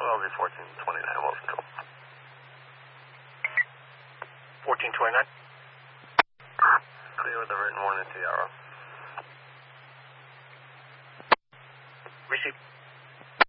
LV 1429, well control. 1429. Clear with the written warning to Yarrow. Receive.